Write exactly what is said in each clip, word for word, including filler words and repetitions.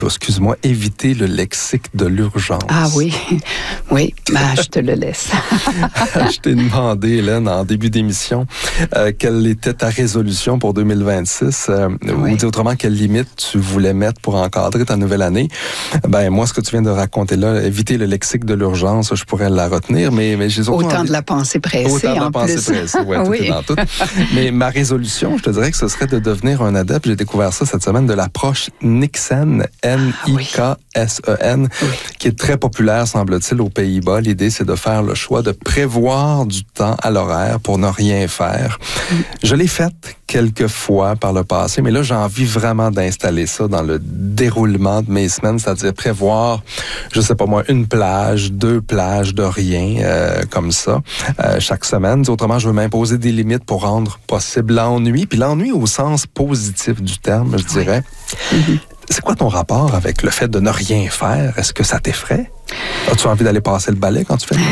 excuse-moi, éviter le lexique de l'urgence. Ah oui, oui, ben, je te le laisse. Je t'ai demandé, Hélène, en début d'émission, euh, quelle était ta résolution pour deux mille vingt-six, euh, oui. ou dit autrement, quelle limite tu voulais mettre pour encadrer ta nouvelle année. Ben moi, ce que tu viens de raconter là, éviter le lexique de l'urgence, je pourrais la retenir, mais, mais j'ai Autant envie... de la pensée pressée, Autant de la en pensée plus. pressée, ouais, tout oui. est dans tout. Mais ma résolution, je te dirais que ce serait de devenir un adepte, j'ai découvert ça cette semaine, de l'approche Niksen, N I K S E N, oui. qui est très populaire, semble-t-il, aux Pays-Bas. L'idée, c'est de faire le choix de prévoir du temps à l'horaire pour ne rien faire. Mm. Je l'ai faite quelques fois par le passé, mais là, j'ai envie vraiment d'installer ça dans le déroulement de mes semaines, c'est-à-dire prévoir, je sais pas moi, une plage, deux plages de rien, euh, comme ça, euh, chaque semaine. Autrement, je veux m'imposer des limites pour rendre possible l'ennui, puis l'ennui au sens positif du terme, je dirais. Oui. Mm-hmm. C'est quoi ton rapport avec le fait de ne rien faire? Est-ce que ça t'effraie? As-tu envie d'aller passer le balai quand tu fais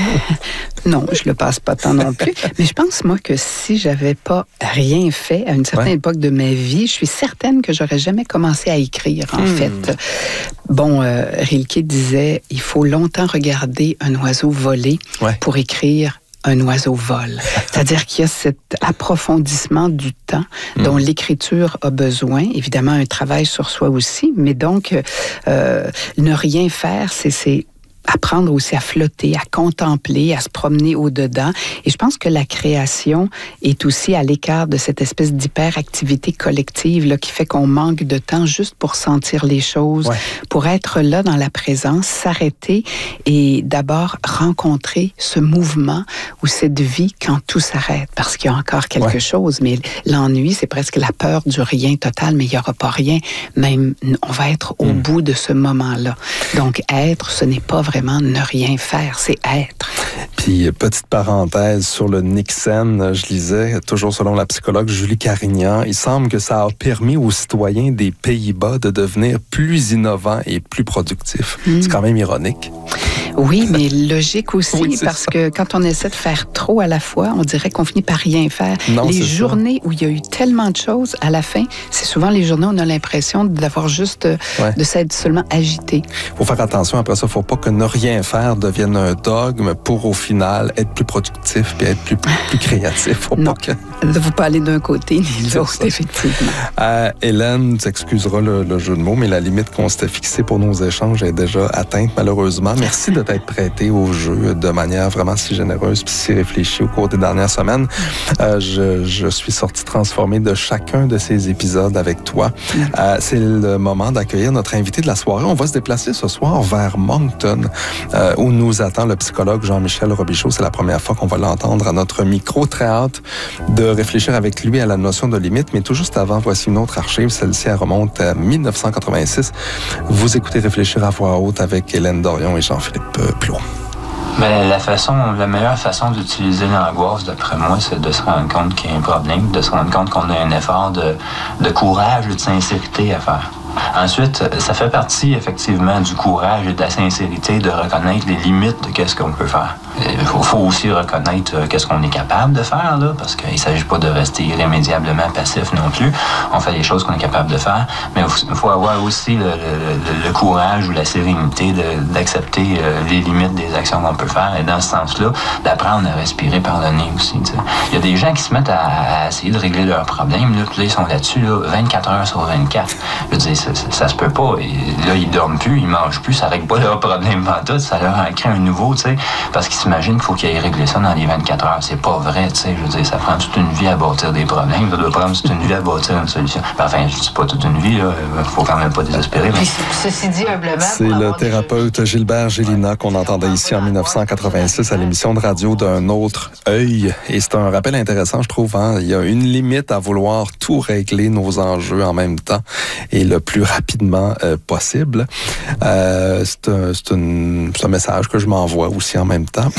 le Non, je le passe pas tant non plus. Mais je pense, moi, que si j'avais pas rien fait à une certaine ouais. époque de ma vie, je suis certaine que j'aurais jamais commencé à écrire, en hmm. fait. Bon, euh, Rilke disait, il faut longtemps regarder un oiseau voler ouais. pour écrire un oiseau vole. C'est-à-dire qu'il y a cet approfondissement du temps dont mmh. l'écriture a besoin. Évidemment, un travail sur soi aussi, mais donc, euh, ne rien faire, c'est... c'est apprendre aussi à flotter, à contempler, à se promener au-dedans. Et je pense que la création est aussi à l'écart de cette espèce d'hyperactivité collective là, qui fait qu'on manque de temps juste pour sentir les choses, ouais. pour être là dans la présence, s'arrêter et d'abord rencontrer ce mouvement ou cette vie quand tout s'arrête. Parce qu'il y a encore quelque ouais. chose, mais l'ennui, c'est presque la peur du rien total, mais il n'y aura pas rien. Même, on va être au mmh. bout de ce moment-là. Donc, être, ce n'est pas vraiment ne rien faire, c'est être. Puis, petite parenthèse sur le Niksen, je lisais, toujours selon la psychologue Julie Carignan, il semble que ça a permis aux citoyens des Pays-Bas de devenir plus innovants et plus productifs. Mmh. C'est quand même ironique. Oui, mais logique aussi, oui, parce ça. que quand on essaie de faire trop à la fois, on dirait qu'on finit par rien faire. Non, les journées ça. Où il y a eu tellement de choses, à la fin, c'est souvent les journées où on a l'impression d'avoir juste, ouais. de s'être seulement agité. Il faut faire attention après ça, il ne faut pas que ne rien faire devienne un dogme pour au final être plus productif et être plus, plus créatif. Faut non, pas que... il ne faut pas aller d'un côté ni de l'autre, effectivement. Euh, Hélène, tu excuseras le, le jeu de mots, mais la limite qu'on s'était fixée pour nos échanges est déjà atteinte malheureusement. Merci de t'être prêté au jeu de manière vraiment si généreuse puis si réfléchie au cours des dernières semaines. Euh, je, je suis sorti transformé de chacun de ces épisodes avec toi. Euh, c'est le moment d'accueillir notre invité de la soirée. On va se déplacer ce soir vers Moncton, euh, où nous attend le psychologue Jean-Michel Robichaud. C'est la première fois qu'on va l'entendre à notre micro. Très hâte de réfléchir avec lui à la notion de limite. Mais tout juste avant, voici une autre archive. Celle-ci, elle remonte à dix-neuf cent quatre-vingt-six. Vous écoutez Réfléchir à voix haute avec Hélène Dorion et Jean-Philippe Plot. Mais la façon, la meilleure façon d'utiliser l'angoisse, d'après moi, c'est de se rendre compte qu'il y a un problème, de se rendre compte qu'on a un effort de, de courage et de sincérité à faire. Ensuite, ça fait partie effectivement du courage et de la sincérité de reconnaître les limites de qu'est-ce qu'on peut faire. Il faut, faut aussi reconnaître euh, qu'est-ce qu'on est capable de faire, là, parce qu'il ne s'agit pas de rester irrémédiablement passif non plus. On fait les choses qu'on est capable de faire, mais il faut avoir aussi le, le, le courage ou la sérénité de, d'accepter euh, les limites des actions qu'on peut faire. Et dans ce sens-là, d'apprendre à respirer par le nez aussi. T'sais. Il y a des gens qui se mettent à, à essayer de régler leurs problèmes, là, puis là, ils sont là-dessus là, vingt-quatre heures sur vingt-quatre. Je veux dire, ça, ça, ça se peut pas. Et là, ils dorment plus, ils mangent plus, ça règle pas leurs problèmes pantoute, ça leur en crée un nouveau, tu sais, parce qu'ils s'imagine qu'il faut qu'il aille régler ça dans les vingt-quatre heures. C'est pas vrai, tu sais. Je veux dire, ça prend toute une vie à bâtir des problèmes. Ça doit prendre toute une vie à bâtir une solution. Enfin, je dis pas toute une vie, là. Faut quand même pas désespérer. Mais... Ceci dit, humblement... C'est le thérapeute Gilbert Gélina qu'on entendait ici en dix-neuf cent quatre-vingt-six à l'émission de radio d'Un autre œil. Et c'est un rappel intéressant, je trouve. Hein? Il y a une limite à vouloir tout régler nos enjeux en même temps et le plus rapidement euh, possible. Euh, c'est, un, c'est, une, c'est un message que je m'envoie aussi en même temps.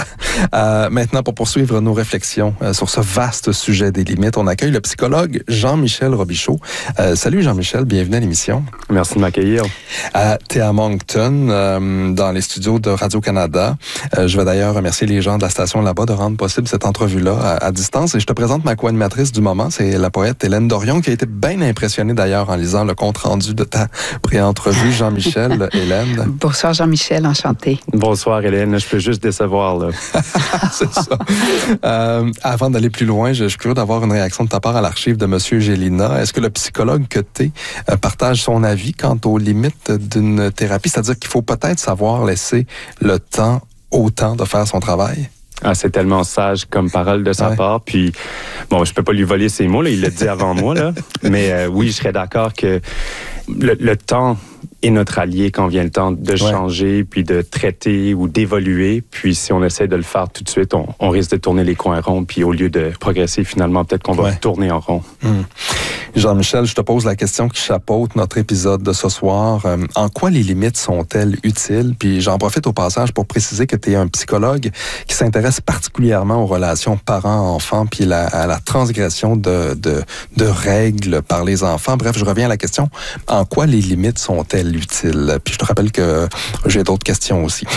euh, maintenant, pour poursuivre nos réflexions euh, sur ce vaste sujet des limites, on accueille le psychologue Jean-Michel Robichaud. Euh, salut Jean-Michel, bienvenue à l'émission. Merci de m'accueillir. Euh, T'es à Moncton, euh, dans les studios de Radio-Canada. Euh, je vais d'ailleurs remercier les gens de la station là-bas de rendre possible cette entrevue-là à, à distance. Et je te présente ma co-animatrice du moment, c'est la poète Hélène Dorion, qui a été bien impressionnée d'ailleurs en lisant le compte rendu de ta pré-entrevue. Jean-Michel, Hélène. Bonsoir Jean-Michel, enchanté. Bonsoir Hélène, je peux juste décevoir là. C'est ça. Euh, avant d'aller plus loin, je, je suis curieux d'avoir une réaction de ta part à l'archive de M. Gélina. Est-ce que le psychologue que tu es euh, partage son avis quant aux limites d'une thérapie? C'est-à-dire qu'il faut peut-être savoir laisser le temps au temps de faire son travail? Ah, c'est tellement sage comme parole de sa ouais. part. Puis, bon, je peux pas lui voler ses mots, là, il l'a dit avant moi, là. Mais euh, oui, je serais d'accord que le, le temps est notre allié quand vient le temps de ouais. changer, puis de traiter ou d'évoluer. Puis si on essaie de le faire tout de suite, on, on risque de tourner les coins ronds. Puis au lieu de progresser, finalement, peut-être qu'on va ouais. tourner en rond. Hum. Jean-Michel, je te pose la question qui chapeaute notre épisode de ce soir. Euh, en quoi les limites sont-elles utiles? Puis j'en profite au passage pour préciser que tu es un psychologue qui s'intéresse particulièrement aux relations parents-enfants puis la, à la transgression de, de, de règles par les enfants. Bref, je reviens à la question. En quoi les limites sont-elles utiles? Puis je te rappelle que j'ai d'autres questions aussi.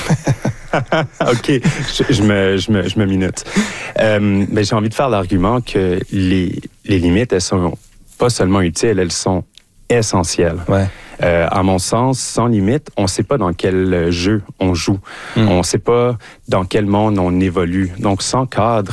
OK, je, je, me, je, me, je me minute. Euh, mais j'ai envie de faire l'argument que les, les limites, elles sont pas seulement utiles, elles sont essentielles. Ouais. Euh, à mon sens, sans limite, on ne sait pas dans quel jeu on joue. Mm. On ne sait pas dans quel monde on évolue. Donc, sans cadre,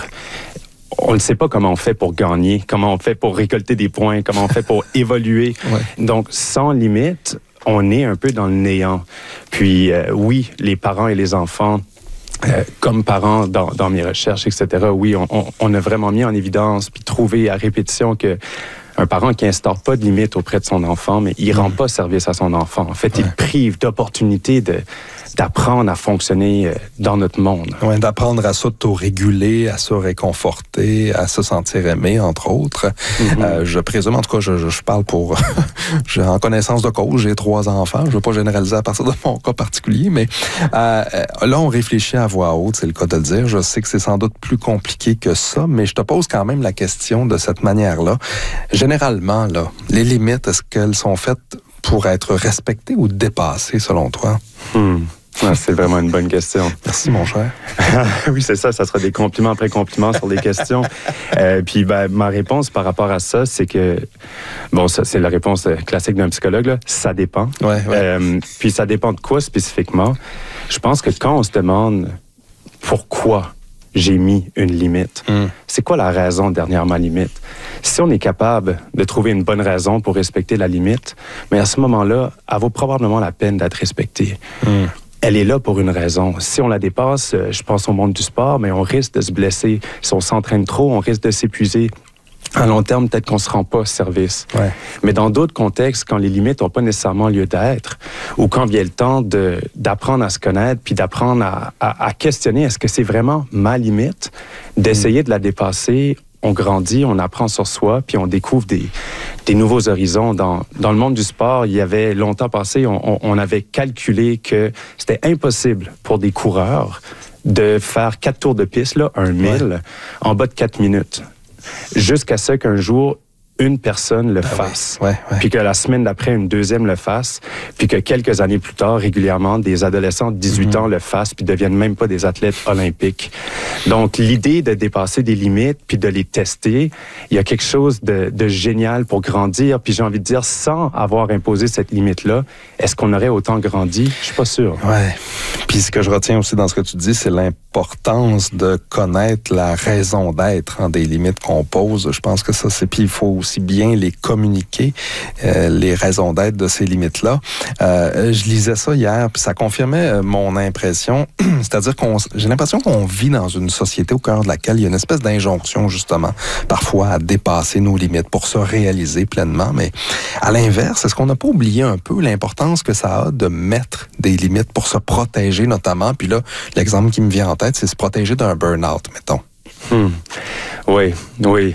on ne sait pas comment on fait pour gagner, comment on fait pour récolter des points, comment on fait pour évoluer. Ouais. Donc, sans limite, on est un peu dans le néant. Puis, euh, oui, les parents et les enfants, Euh, comme parents, dans, dans mes recherches, et cetera, oui, on, on, on a vraiment mis en évidence puis trouvé à répétition que un parent qui instaure pas de limite auprès de son enfant, mais il mmh. rend pas service à son enfant. En fait, ouais. il prive d'opportunités de d'apprendre à fonctionner dans notre monde. Oui, d'apprendre à s'auto-réguler, à se réconforter, à se sentir aimé, entre autres. Mm-hmm. Euh, je présume, en tout cas, je, je, je parle pour... j'ai en connaissance de cause, j'ai trois enfants. Je ne veux pas généraliser à partir de mon cas particulier, mais euh, là, on réfléchit à voix haute, c'est le cas de le dire. Je sais que c'est sans doute plus compliqué que ça, mais je te pose quand même la question de cette manière-là. Généralement, là, les limites, est-ce qu'elles sont faites pour être respectées ou dépassées, selon toi? Hmm. Ah, c'est vraiment une bonne question. Merci, mon cher. Oui, c'est ça. Ça sera des compliments après compliments sur les questions. Euh, puis, ben, ma réponse par rapport à ça, c'est que, bon, ça, c'est la réponse classique d'un psychologue, là. Ça dépend. Ouais, ouais. Euh, puis, ça dépend de quoi spécifiquement? Je pense que quand on se demande pourquoi j'ai mis une limite, mm. c'est quoi la raison derrière ma limite? Si on est capable de trouver une bonne raison pour respecter la limite, mais à ce moment-là, elle vaut probablement la peine d'être respectée. Mm. Elle est là pour une raison. Si on la dépasse, je pense au monde du sport, mais on risque de se blesser. Si on s'entraîne trop, on risque de s'épuiser. À long terme, peut-être qu'on ne se rend pas service. Ouais. Mais dans d'autres contextes, quand les limites n'ont pas nécessairement lieu d'être, ou quand vient le temps de, d'apprendre à se connaître, puis d'apprendre à, à, à questionner, est-ce que c'est vraiment ma limite? D'essayer de la dépasser, on grandit, on apprend sur soi, puis on découvre des, des nouveaux horizons. Dans, dans le monde du sport, il y avait longtemps passé, on, on avait calculé que c'était impossible pour des coureurs de faire quatre tours de piste, là, un mille, ouais. en bas de quatre minutes. Jusqu'à ce qu'un jour, une personne le fasse, ah oui. ouais, ouais. puis que la semaine d'après, une deuxième le fasse, puis que quelques années plus tard, régulièrement, des adolescents de dix-huit mm-hmm. ans le fassent, puis deviennent même pas des athlètes olympiques. Donc, l'idée de dépasser des limites, puis de les tester, il y a quelque chose de, de génial pour grandir, puis j'ai envie de dire, sans avoir imposé cette limite-là, est-ce qu'on aurait autant grandi? Je suis pas sûr. Ouais. Puis ce que je retiens aussi dans ce que tu dis, c'est l'importance de connaître la raison d'être hein, des limites qu'on pose. Je pense que ça, c'est... Puis il faut aussi bien les communiquer, euh, les raisons d'être de ces limites-là. Euh, je lisais ça hier, puis ça confirmait mon impression. C'est-à-dire qu'on, j'ai l'impression qu'on vit dans une société au cœur de laquelle il y a une espèce d'injonction, justement, parfois à dépasser nos limites pour se réaliser pleinement. Mais à l'inverse, est-ce qu'on n'a pas oublié un peu l'importance que ça a de mettre des limites pour se protéger, notamment? Puis là, l'exemple qui me vient en tête, c'est se protéger d'un burn-out, mettons. Hmm. Oui, oui.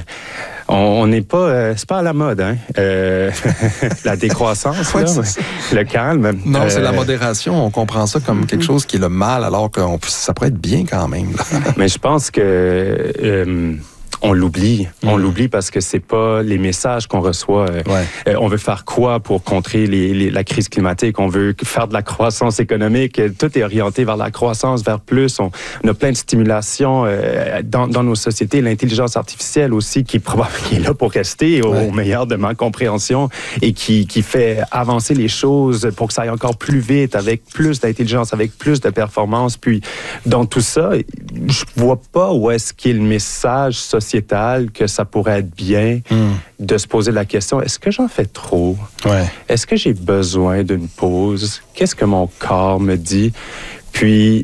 On n'est pas, euh, c'est pas à la mode, hein. Euh, la décroissance, ouais, là, le calme. Non, euh, c'est la modération. On comprend ça comme quelque chose qui est le mal, alors que on, ça pourrait être bien quand même. Mais je pense que euh, on l'oublie. Mmh. On l'oublie parce que c'est pas les messages qu'on reçoit. Euh, ouais. euh, on veut faire quoi pour contrer les, les, la crise climatique? On veut faire de la croissance économique. Tout est orienté vers la croissance, vers plus. On, on a plein de stimulations euh, dans, dans nos sociétés. L'intelligence artificielle aussi, qui, qui est là pour rester, au, ouais. au meilleur de ma compréhension, et qui, qui fait avancer les choses pour que ça aille encore plus vite, avec plus d'intelligence, avec plus de performance. Puis, dans tout ça, je vois pas où est-ce qu'il y a le message sociétal que ça pourrait être bien mm. de se poser la question, est-ce que j'en fais trop? Ouais. Est-ce que j'ai besoin d'une pause? Qu'est-ce que mon corps me dit? Puis,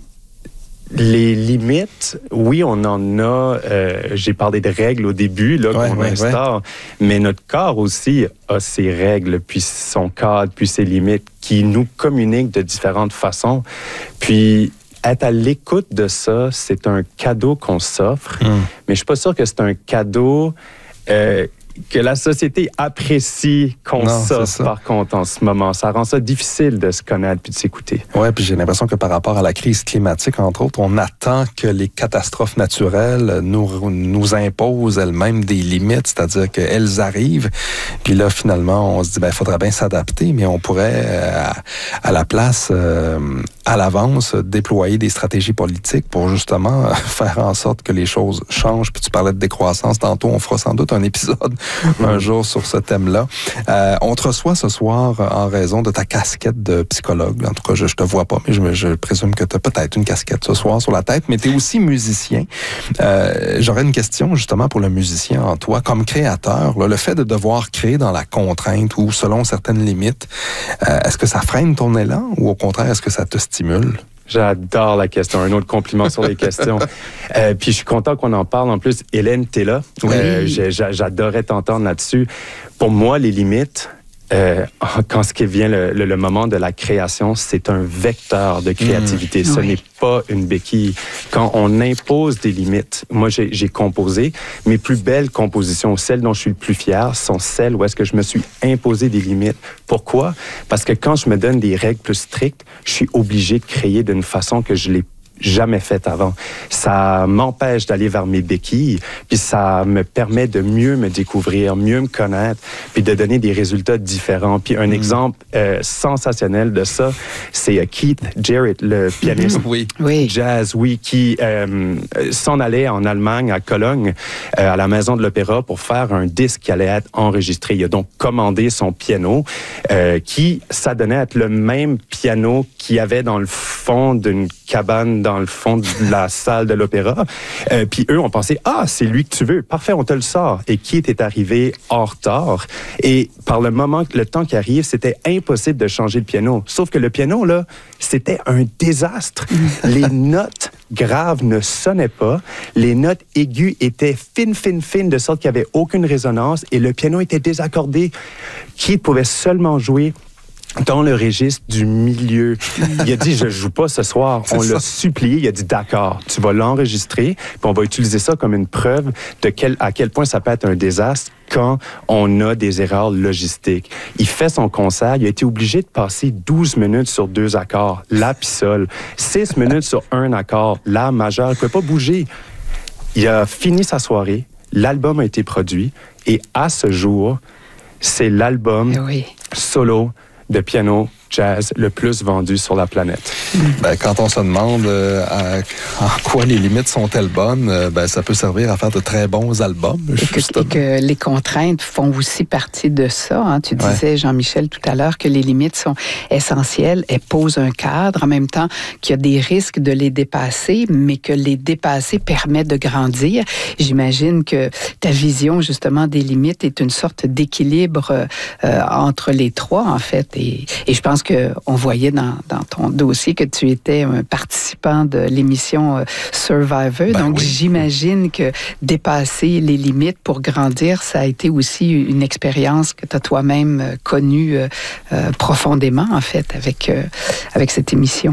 les limites, oui, on en a. Euh, j'ai parlé de règles au début, là, ouais, qu'on ouais, instaure, ouais. mais notre corps aussi a ses règles, puis son cadre, puis ses limites, qui nous communiquent de différentes façons. Puis, être à l'écoute de ça, c'est un cadeau qu'on s'offre, mm. mais je suis pas sûr que c'est un cadeau euh, que la société apprécie qu'on non, s'offre, par contre, en ce moment. Ça rend ça difficile de se connaître puis de s'écouter. Oui, puis j'ai l'impression que par rapport à la crise climatique, entre autres, on attend que les catastrophes naturelles nous, nous imposent elles-mêmes des limites, c'est-à-dire qu'elles arrivent, puis là, finalement, on se dit, ben, il faudrait bien s'adapter, mais on pourrait, euh, à, à la place, euh, à l'avance, déployer des stratégies politiques pour justement faire en sorte que les choses changent. Puis tu parlais de décroissance tantôt, on fera sans doute un épisode un jour sur ce thème-là. Euh, on te reçoit ce soir en raison de ta casquette de psychologue. En tout cas, je ne te vois pas, mais je, je présume que tu as peut-être une casquette ce soir sur la tête, mais tu es aussi musicien. Euh, j'aurais une question justement pour le musicien en toi. Comme créateur, là, le fait de devoir créer dans la contrainte ou selon certaines limites, euh, est-ce que ça freine ton élan ou au contraire, est-ce que ça te stimule? J'adore la question. Un autre compliment sur les questions. Euh, puis je suis content qu'on en parle. En plus, Hélène, t'es là. Oui. Euh, j'adorais t'entendre là-dessus. Pour moi, les limites, euh, quand ce qui vient le, le, le moment de la création, c'est un vecteur de créativité. Mmh. Ce oui. n'est pas une béquille. Quand on impose des limites, moi j'ai, j'ai composé, mes plus belles compositions, celles dont je suis le plus fier, sont celles où est-ce que je me suis imposé des limites. Pourquoi? Parce que quand je me donne des règles plus strictes, je suis obligé de créer d'une façon que je l'ai jamais fait avant. Ça m'empêche d'aller vers mes béquilles, puis ça me permet de mieux me découvrir, mieux me connaître, puis de donner des résultats différents. Puis un mmh. exemple euh, sensationnel de ça, c'est Keith Jarrett, le pianiste oui. Oui. jazz, oui, qui euh, s'en allait en Allemagne, à Cologne, euh, à la Maison de l'Opéra, pour faire un disque qui allait être enregistré. Il a donc commandé son piano, euh, qui s'adonnait à être le même piano qu'il y avait dans le fond d'une cabane dans le fond de la salle de l'opéra. Euh, puis eux ont pensé, ah, c'est lui que tu veux. Parfait, on te le sort. Et Keith est arrivé en retard. Et par le moment, le temps qui arrive, c'était impossible de changer le piano. Sauf que le piano, là, c'était un désastre. Les notes graves ne sonnaient pas. Les notes aiguës étaient fines, fines, fines, de sorte qu'il n'y avait aucune résonance. Et le piano était désaccordé. Keith pouvait seulement jouer dans le registre du milieu. Il a dit, je joue pas ce soir. C'est on ça. L'a supplié. Il a dit, d'accord, tu vas l'enregistrer, puis on va utiliser ça comme une preuve de quel, à quel point ça peut être un désastre quand on a des erreurs logistiques. Il fait son concert. Il a été obligé de passer douze minutes sur deux accords, la puis sol, six minutes sur un accord, la majeur. Il ne pouvait pas bouger. Il a fini sa soirée. L'album a été produit. Et à ce jour, c'est l'album oui. solo de piano jazz le plus vendu sur la planète. Ben, quand on se demande euh, à, en quoi les limites sont-elles bonnes, euh, ben, ça peut servir à faire de très bons albums. Et que, et que les contraintes font aussi partie de ça. Hein. Tu disais, ouais. Jean-Michel, tout à l'heure, que les limites sont essentielles. Elles posent un cadre, en même temps qu'il y a des risques de les dépasser, mais que les dépasser permet de grandir. J'imagine que ta vision, justement, des limites est une sorte d'équilibre euh, entre les trois, en fait. Et, et je pense qu'on voyait dans, dans ton dossier que tu étais un participant de l'émission Survivor. Ben Donc, oui. J'imagine que dépasser les limites pour grandir, ça a été aussi une expérience que tu as toi-même connue euh, profondément, en fait, avec, euh, avec cette émission.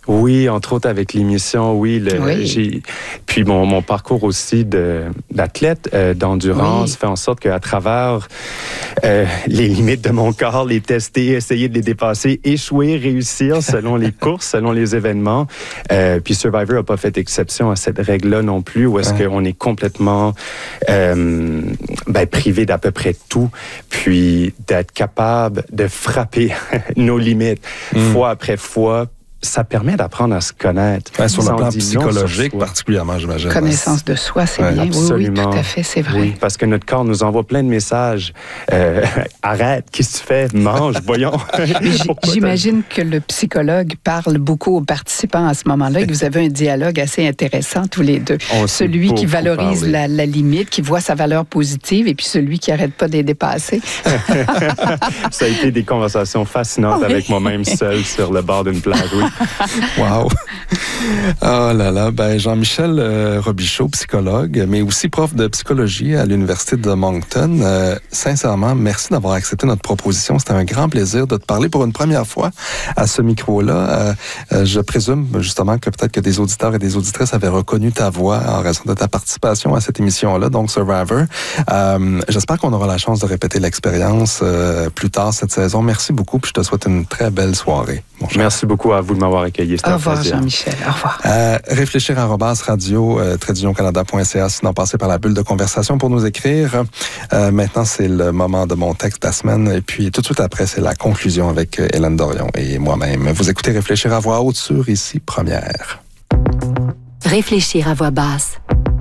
Oui, entre autres avec l'émission, oui. Le, oui. J'ai, puis mon, mon parcours aussi de, d'athlète, euh, d'endurance, oui. fait en sorte qu'à travers euh, les limites de mon corps, les tester, essayer de les dépasser, échouer, réussir selon les courses, selon les événements. Euh, puis Survivor n'a pas fait exception à cette règle-là non plus, où est-ce ouais. qu'on est complètement euh, ben, privé d'à peu près tout, puis d'être capable de frapper nos limites, mm. fois après fois. Ça permet d'apprendre à se connaître. Ouais, sur le plan psychologique, particulièrement, j'imagine. Connaissance de soi, c'est ouais, bien. Absolument. Oui, oui, tout à fait, c'est vrai. Oui, parce que notre corps nous envoie plein de messages. Euh, arrête, qu'est-ce que tu fais? Mange, voyons. J'imagine que le psychologue parle beaucoup aux participants à ce moment-là et que vous avez un dialogue assez intéressant tous les deux. On celui qui valorise la, la limite, qui voit sa valeur positive, et puis celui qui n'arrête pas de les dépasser. Ça a été des conversations fascinantes oui. avec moi-même seul sur le bord d'une plage, oui. Wow! Oh là là, ben Jean-Michel euh, Robichaud, psychologue, mais aussi prof de psychologie à l'Université de Moncton. Euh, sincèrement, merci d'avoir accepté notre proposition. C'était un grand plaisir de te parler pour une première fois à ce micro-là. Euh, euh, je présume justement que peut-être que des auditeurs et des auditrices avaient reconnu ta voix en raison de ta participation à cette émission-là, donc Survivor. Euh, j'espère qu'on aura la chance de répéter l'expérience euh, plus tard cette saison. Merci beaucoup, puis je te souhaite une très belle soirée. Merci beaucoup à vous de m'avoir accueilli. Au revoir, Jean-Michel. Au revoir. Euh, réfléchir arobase radio euh, trait canada point c a, sinon passer par la bulle de conversation pour nous écrire. Euh, maintenant, c'est le moment de mon texte de la semaine. Et puis, tout de suite après, c'est la conclusion avec euh, Hélène Dorion et moi-même. Vous écoutez Réfléchir à voix haute sur Ici Première. Réfléchir à voix basse.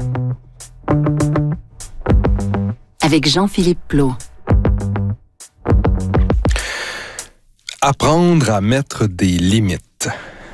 Avec Jean-Philippe Plot. Apprendre à mettre des limites.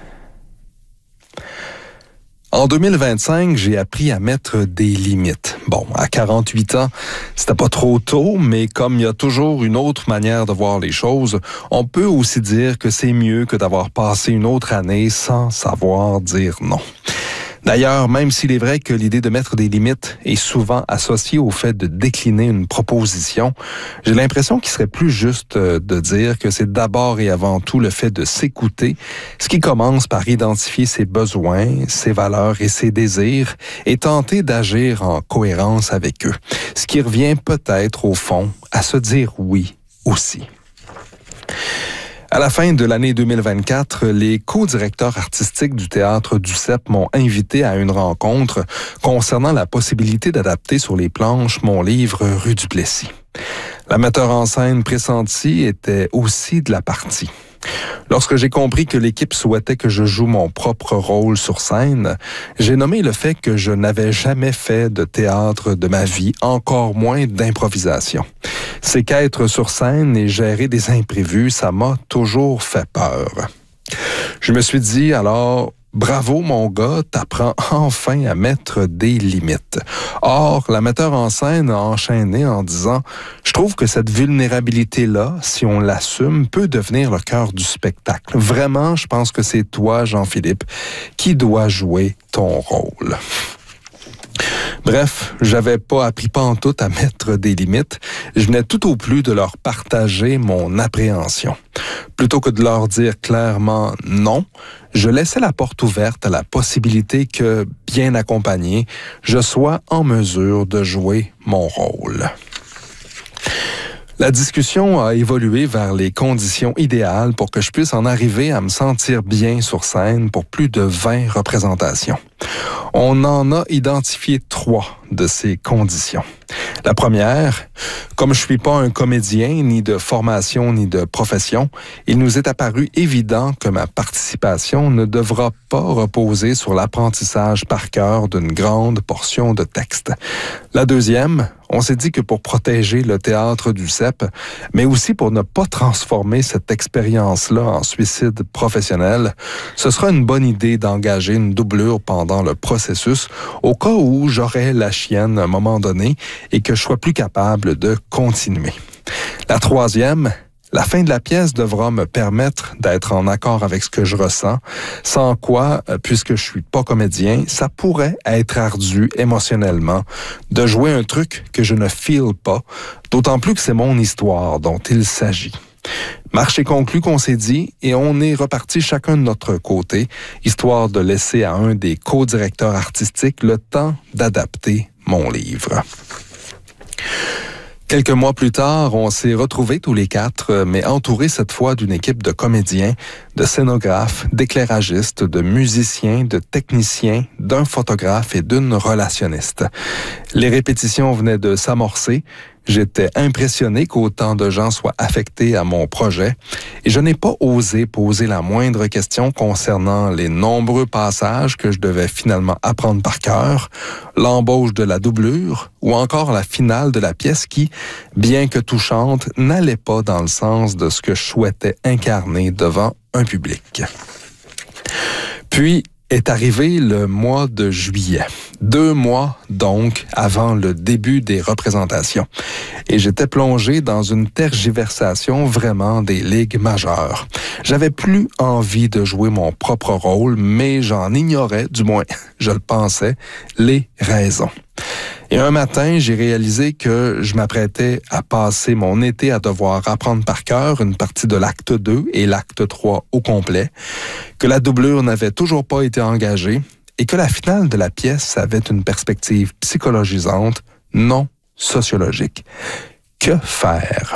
En deux mille vingt-cinq, j'ai appris à mettre des limites. Bon, à quarante-huit ans, c'était pas trop tôt, mais comme il y a toujours une autre manière de voir les choses, on peut aussi dire que c'est mieux que d'avoir passé une autre année sans savoir dire non. D'ailleurs, même s'il est vrai que l'idée de mettre des limites est souvent associée au fait de décliner une proposition, j'ai l'impression qu'il serait plus juste de dire que c'est d'abord et avant tout le fait de s'écouter, ce qui commence par identifier ses besoins, ses valeurs et ses désirs et tenter d'agir en cohérence avec eux, ce qui revient peut-être au fond à se dire oui aussi. À la fin de l'année deux mille vingt-quatre, les co-directeurs artistiques du théâtre du C E P m'ont invité à une rencontre concernant la possibilité d'adapter sur les planches mon livre Rue du Plessis. La metteur en scène pressentie était aussi de la partie. Lorsque j'ai compris que l'équipe souhaitait que je joue mon propre rôle sur scène, j'ai nommé le fait que je n'avais jamais fait de théâtre de ma vie, encore moins d'improvisation. C'est qu'être sur scène et gérer des imprévus, ça m'a toujours fait peur. Je me suis dit alors, bravo mon gars, t'apprends enfin à mettre des limites. Or, la metteur en scène a enchaîné en disant « Je trouve que cette vulnérabilité-là, si on l'assume, peut devenir le cœur du spectacle. Vraiment, je pense que c'est toi, Jean-Philippe, qui dois jouer ton rôle. » Bref, j'avais pas appris pantoute à mettre des limites. Je venais tout au plus de leur partager mon appréhension. Plutôt que de leur dire clairement non, je laissais la porte ouverte à la possibilité que, bien accompagné, je sois en mesure de jouer mon rôle. La discussion a évolué vers les conditions idéales pour que je puisse en arriver à me sentir bien sur scène pour plus de vingt représentations. On en a identifié trois de ces conditions. La première, comme je suis pas un comédien, ni de formation, ni de profession, il nous est apparu évident que ma participation ne devra pas reposer sur l'apprentissage par cœur d'une grande portion de texte. La deuxième, on s'est dit que pour protéger le théâtre du C E P, mais aussi pour ne pas transformer cette expérience-là en suicide professionnel, ce sera une bonne idée d'engager une doublure pendant le processus au cas où j'aurais la chienne à un moment donné et que je sois plus capable de continuer. La troisième, la fin de la pièce devra me permettre d'être en accord avec ce que je ressens, sans quoi, puisque je suis pas comédien, ça pourrait être ardu émotionnellement de jouer un truc que je ne feel pas, d'autant plus que c'est mon histoire dont il s'agit. Marché conclu qu'on s'est dit, et on est reparti chacun de notre côté, histoire de laisser à un des co-directeurs artistiques le temps d'adapter mon livre. Quelques mois plus tard, on s'est retrouvés tous les quatre, mais entourés cette fois d'une équipe de comédiens, de scénographes, d'éclairagistes, de musiciens, de techniciens, d'un photographe et d'une relationniste. Les répétitions venaient de s'amorcer. J'étais impressionné qu'autant de gens soient affectés à mon projet et je n'ai pas osé poser la moindre question concernant les nombreux passages que je devais finalement apprendre par cœur, l'embauche de la doublure ou encore la finale de la pièce qui, bien que touchante, n'allait pas dans le sens de ce que je souhaitais incarner devant un public. Puis, est arrivé le mois de juillet. Deux mois, donc, avant le début des représentations. Et j'étais plongé dans une tergiversation vraiment des ligues majeures. J'avais plus envie de jouer mon propre rôle, mais j'en ignorais, du moins, je le pensais, les raisons. Et un matin, j'ai réalisé que je m'apprêtais à passer mon été à devoir apprendre par cœur une partie de l'acte deux et l'acte trois au complet, que la doublure n'avait toujours pas été engagée et que la finale de la pièce avait une perspective psychologisante, non sociologique. Que faire?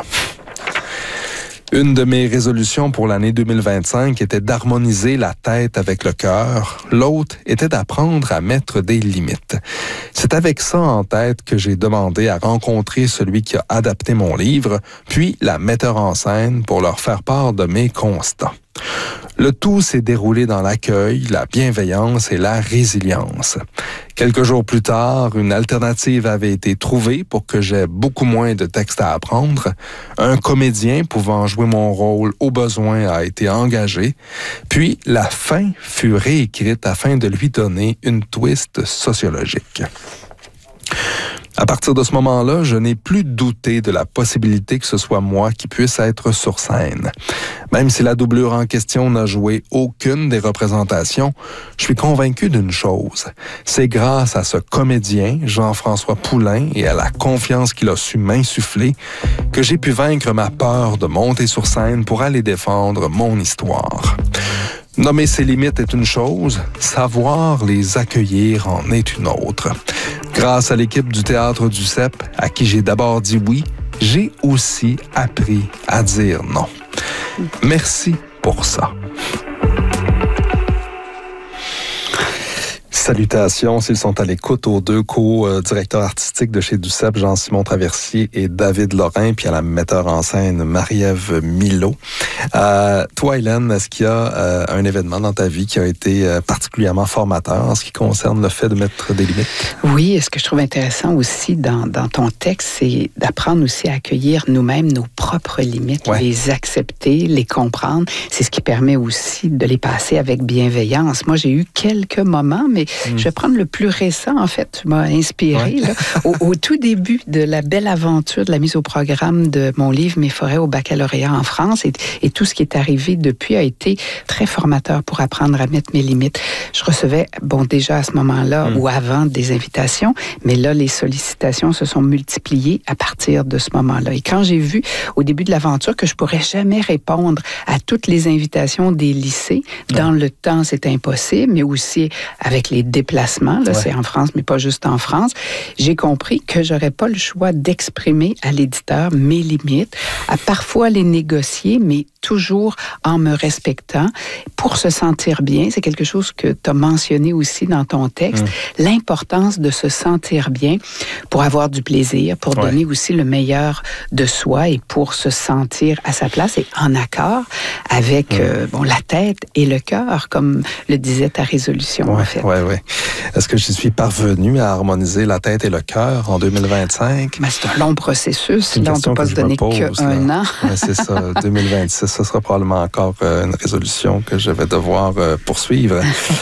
Une de mes résolutions pour l'année deux mille vingt-cinq était d'harmoniser la tête avec le cœur. L'autre était d'apprendre à mettre des limites. C'est avec ça en tête que j'ai demandé à rencontrer celui qui a adapté mon livre, puis la metteur en scène pour leur faire part de mes constats. Le tout s'est déroulé dans l'accueil, la bienveillance et la résilience. Quelques jours plus tard, une alternative avait été trouvée pour que j'aie beaucoup moins de textes à apprendre. Un comédien pouvant jouer mon rôle au besoin a été engagé. Puis, la fin fut réécrite afin de lui donner une twist sociologique. À partir de ce moment-là, je n'ai plus douté de la possibilité que ce soit moi qui puisse être sur scène. Même si la doublure en question n'a joué aucune des représentations, je suis convaincu d'une chose. C'est grâce à ce comédien, Jean-François Poulain, et à la confiance qu'il a su m'insuffler, que j'ai pu vaincre ma peur de monter sur scène pour aller défendre mon histoire. Nommer ses limites est une chose, savoir les accueillir en est une autre. Grâce à l'équipe du Théâtre du C E P, à qui j'ai d'abord dit oui, j'ai aussi appris à dire non. Merci pour ça. Salutations, s'ils sont à l'écoute, aux deux co-directeurs artistiques de chez Duceppe, Jean-Simon Traversier et David Lorrain, puis à la metteur en scène Marie-Ève Milot. Euh, toi, Hélène, est-ce qu'il y a euh, un événement dans ta vie qui a été euh, particulièrement formateur en ce qui concerne le fait de mettre des limites? Oui, et ce que je trouve intéressant aussi dans, dans ton texte, c'est d'apprendre aussi à accueillir nous-mêmes nos propres limites, ouais. Les accepter, les comprendre. C'est ce qui permet aussi de les passer avec bienveillance. Moi, j'ai eu quelques moments, mais Mmh. je vais prendre le plus récent, en fait. Tu m'as inspiré. Ouais. Là, au, au tout début de la belle aventure de la mise au programme de mon livre « Mes forêts au baccalauréat en France ». Et, et tout ce qui est arrivé depuis a été très formateur pour apprendre à mettre mes limites. Je recevais, bon, déjà à ce moment-là mmh. ou avant, des invitations, mais là, les sollicitations se sont multipliées à partir de ce moment-là. Et quand j'ai vu, au début de l'aventure, que je pourrais jamais répondre à toutes les invitations des lycées, mmh. dans le temps, c'est impossible, mais aussi avec les déplacements, là, ouais. c'est en France, mais pas juste en France, j'ai compris que j'aurais pas le choix d'exprimer à l'éditeur mes limites, à parfois les négocier, mais toujours en me respectant pour se sentir bien. C'est quelque chose que tu as mentionné aussi dans ton texte, mmh. l'importance de se sentir bien pour avoir du plaisir, pour ouais. donner aussi le meilleur de soi et pour se sentir à sa place et en accord avec mmh. euh, bon, la tête et le cœur, comme le disait ta résolution, ouais, en fait. Oui, oui. Est-ce que je suis parvenu à harmoniser la tête et le cœur en deux mille vingt-cinq? Mais c'est un long processus. Là, on ne peut pas se donner qu'un an. Oui, c'est ça. deux mille vingt-six, ce sera probablement encore une résolution que je vais devoir poursuivre.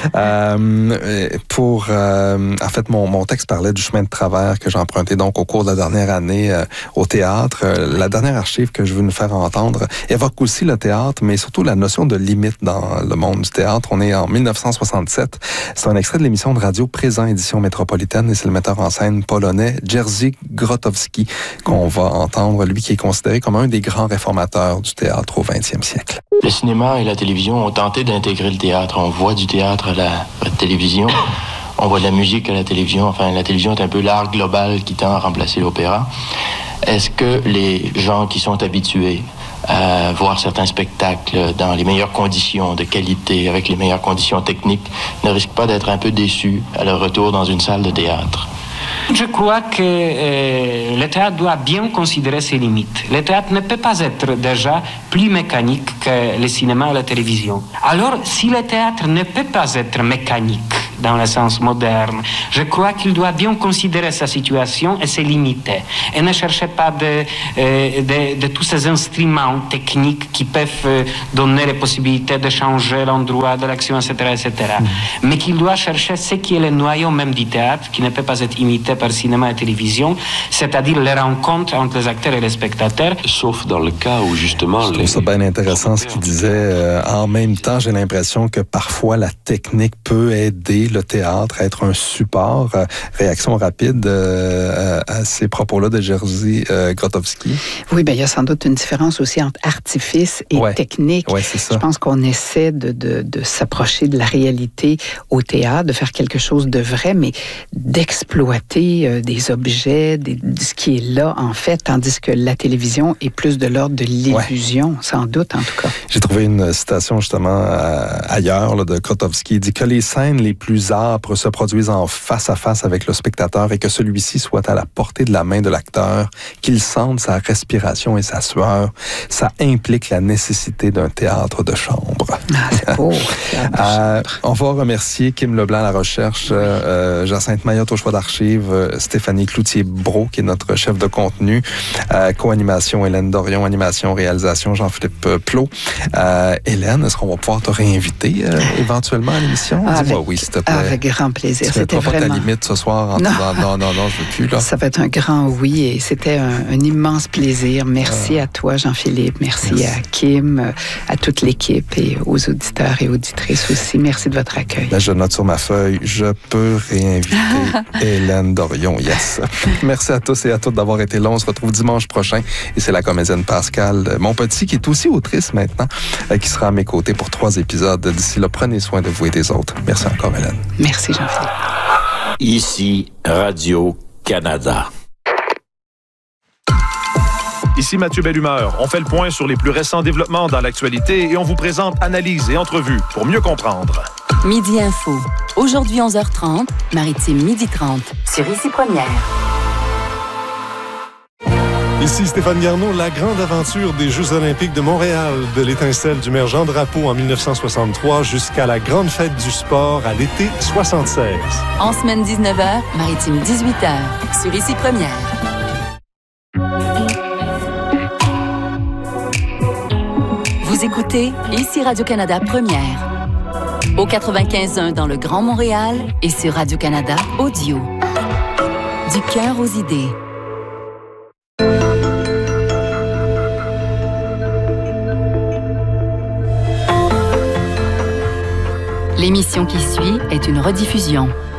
euh, pour, euh, en fait, mon, mon texte parlait du chemin de travers que j'ai emprunté donc au cours de la dernière année euh, au théâtre. La dernière archive que je veux nous faire entendre évoque aussi le théâtre, mais surtout la notion de limite dans le monde du théâtre. On est en mille neuf cent soixante-sept. C'est un extrait de l'émission de radio Présent Édition Métropolitaine et c'est le metteur en scène polonais Jerzy Grotowski qu'on va entendre, lui qui est considéré comme un des grands réformateurs du théâtre au vingtième siècle. Le cinéma et la télévision ont tenté d'intégrer le théâtre. On voit du théâtre à la, à la télévision, on voit de la musique à la télévision. Enfin, la télévision est un peu l'art global qui tend à remplacer l'opéra. Est-ce que les gens qui sont habitués à voir certains spectacles dans les meilleures conditions de qualité, avec les meilleures conditions techniques, ne risquent pas d'être un peu déçus à leur retour dans une salle de théâtre? Je crois que euh, le théâtre doit bien considérer ses limites. Le théâtre ne peut pas être déjà plus mécanique que le cinéma et la télévision. Alors, si le théâtre ne peut pas être mécanique dans le sens moderne, je crois qu'il doit bien considérer sa situation et ses limites. Et ne chercher pas de, euh, de, de tous ces instruments techniques qui peuvent euh, donner les possibilités de changer l'endroit de l'action, et cetera, et cetera. Mmh. Mais qu'il doit chercher ce qui est le noyau même du théâtre, qui ne peut pas être imité par cinéma et télévision, c'est-à-dire les rencontres entre les acteurs et les spectateurs. Sauf dans le cas où justement... Je trouve ça bien intéressant ce qu'il disait. Euh, en même temps, j'ai l'impression que parfois la technique peut aider le théâtre à être un support. Euh, réaction rapide euh, à ces propos-là de Jerzy euh, Grotowski. Oui, bien, il y a sans doute une différence aussi entre artifice et ouais. technique. Ouais, c'est ça. Je pense qu'on essaie de, de, de s'approcher de la réalité au théâtre, de faire quelque chose de vrai, mais d'exploiter euh, des objets, des, de ce qui est là, en fait, tandis que la télévision est plus de l'ordre de l'illusion, ouais. sans doute, en tout cas. J'ai trouvé une citation, justement, euh, ailleurs, là, de Grotowski. Il dit que les scènes les plus âpres se produisent en face à face avec le spectateur et que celui-ci soit à la portée de la main de l'acteur, qu'il sente sa respiration et sa sueur. Ça implique la nécessité d'un théâtre de chambre. Ah, c'est beau. euh, on va remercier Kim Leblanc à la recherche, euh, Jacinthe Mayotte au choix d'archives, euh, Stéphanie Cloutier-Brault qui est notre chef de contenu, euh, co-animation Hélène Dorion, animation, réalisation Jean-Philippe Plot. Euh, Hélène, est-ce qu'on va pouvoir te réinviter euh, éventuellement à l'émission? Ah, Dis-moi avec, oui, s'il te plaît. Avec grand plaisir. Tu c'était vraiment... pas ta limite ce soir en non. disant non, non, non, je veux plus. Là. Ça va être un grand oui et c'était un, un immense plaisir. Merci ah. à toi, Jean-Philippe. Merci, Merci à Kim, à toute l'équipe et aux auditeurs et auditrices aussi. Merci de votre accueil. Là, je note sur ma feuille, je peux réinviter Hélène Dorion. Yes. Merci à tous et à toutes d'avoir été là. On se retrouve dimanche prochain et c'est la comédienne Pascale Monpetit qui est aussi autrice maintenant, qui sera à mes côtés pour trois épisodes. D'ici là, prenez soin de vous et des autres. Merci encore, Hélène. Merci, Jean-Philippe. Ici, Radio-Canada. Ici Mathieu Bellumeur. On fait le point sur les plus récents développements dans l'actualité et on vous présente analyses et entrevues pour mieux comprendre. Midi Info. Aujourd'hui onze heures trente, Maritime midi trente. Sur Ici Première. Ici Stéphane Garneau, la grande aventure des Jeux olympiques de Montréal, de l'étincelle du maire Jean Drapeau en dix-neuf cent soixante-trois jusqu'à la grande fête du sport à l'été soixante-seize. En semaine dix-neuf heures, Maritime dix-huit heures, sur Ici Première. Vous écoutez Ici Radio-Canada Première. Au quatre-vingt-quinze point un dans le Grand Montréal et sur Radio-Canada Audio. Du cœur aux idées. L'émission qui suit est une rediffusion.